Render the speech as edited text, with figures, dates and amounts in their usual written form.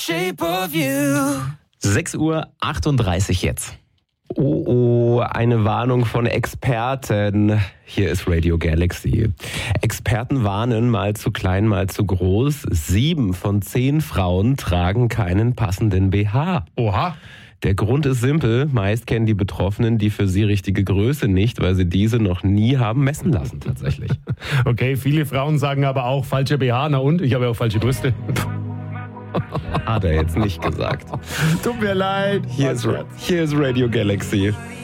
Shape of you. 6:38 Uhr jetzt. Oh, eine Warnung von Experten. Hier ist Radio Galaxy. Experten warnen, mal zu klein, mal zu groß. 7 von 10 Frauen tragen keinen passenden BH. Oha. Der Grund ist simpel. Meist kennen die Betroffenen die für sie richtige Größe nicht, weil sie diese noch nie haben messen lassen tatsächlich. Okay, viele Frauen sagen aber auch falsche BH. Na und? Ich habe ja auch falsche Brüste. Hat er jetzt nicht gesagt. Tut mir leid. Hier ist Radio Galaxy.